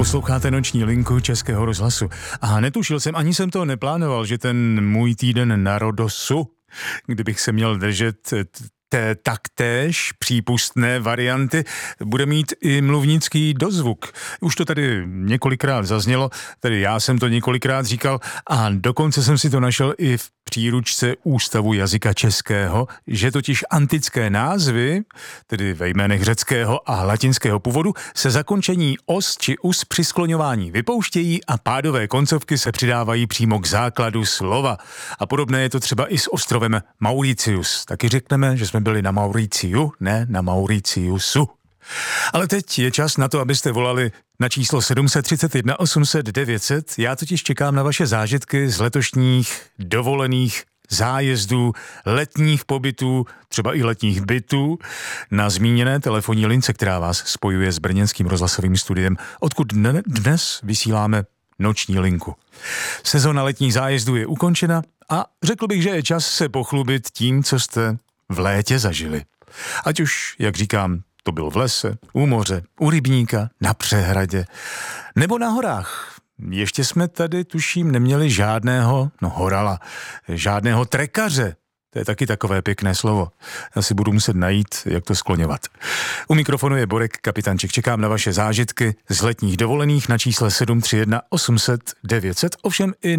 Posloucháte Noční linku Českého rozhlasu. A netušil jsem, ani jsem to neplánoval, že ten můj týden na Rodosu, kdybych se měl držet té taktéž přípustné varianty, bude mít i mluvnický dozvuk. Už to tady několikrát zaznělo, tedy já jsem to několikrát říkal a dokonce jsem si to našel i v příručce Ústavu jazyka českého, že totiž antické názvy, tedy ve jménech řeckého a latinského původu, se zakončení os či us při skloňování vypouštějí a pádové koncovky se přidávají přímo k základu slova. A podobné je to třeba i s ostrovem Mauritius. Taky řekneme, že jsme byli na Mauriciu, ne na Mauritiusu. Ale teď je čas na to, abyste volali na číslo 731 800 900. Já totiž čekám na vaše zážitky z letošních dovolených zájezdů, letních pobytů, třeba i letních bytů na zmíněné telefonní lince, která vás spojuje s brněnským rozhlasovým studiem, odkud dnes vysíláme Noční linku. Sezona letních zájezdů je ukončena a řekl bych, že je čas se pochlubit tím, co jste v létě zažili. Ať už, jak říkám, to bylo v lese, u moře, u rybníka, na přehradě nebo na horách. Ještě jsme tady, tuším, neměli žádného horala, žádného trekaře. To je taky takové pěkné slovo. Já si budu muset najít, jak to skloňovat. U mikrofonu je Borek Kapitanček. Čekám na vaše zážitky z letních dovolených na čísle 731 800 900. Ovšem i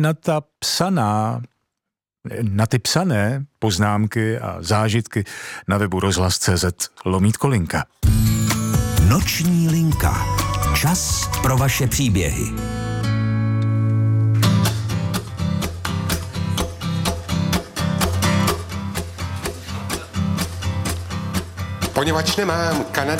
na ty psané poznámky a zážitky na webu rozhlas.cz/linka. Noční linka. Čas pro vaše příběhy. Poněvadž nemám